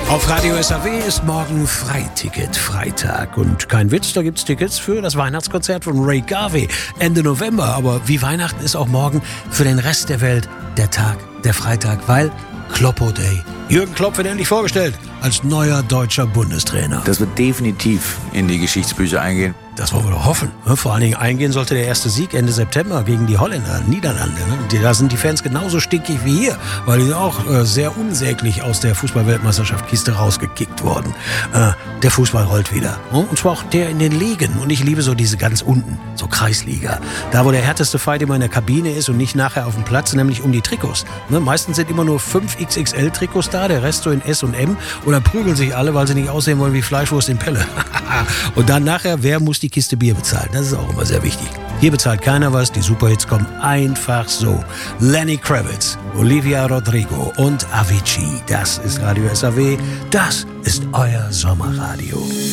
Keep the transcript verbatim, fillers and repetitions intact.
Auf Radio S A W ist morgen Freiticket-Freitag. Und kein Witz, da gibt's Tickets für das Weihnachtskonzert von Ray Garvey Ende November. Aber wie Weihnachten ist auch morgen für den Rest der Welt der Tag, der Freitag, weil Kloppo Day. Jürgen Klopp wird endlich vorgestellt als neuer deutscher Bundestrainer. Das wird definitiv in die Geschichtsbücher eingehen. Das wollen wir doch hoffen. Vor allen Dingen eingehen sollte der erste Sieg Ende September gegen die Holländer, Niederlande. Da sind die Fans genauso stinkig wie hier, weil die auch sehr unsäglich aus der Fußball-Weltmeisterschaft-Kiste rausgekickt wurden. Der Fußball rollt wieder. Und zwar auch der in den Ligen. Und ich liebe so diese ganz unten, so Kreisliga. Da, wo der härteste Fight immer in der Kabine ist und nicht nachher auf dem Platz, nämlich um die Trikots. Meistens sind immer nur fünf X X L-Trikots da, der Rest so in S und M. Oder prügeln sich alle, weil sie nicht aussehen wollen wie Fleischwurst in Pelle. Und dann nachher, wer muss die Kiste Bier bezahlen? Das ist auch immer sehr wichtig. Hier bezahlt keiner was, die Superhits kommen einfach so. Lenny Kravitz, Olivia Rodrigo und Avicii. Das ist Radio S A W, das ist euer Sommerradio.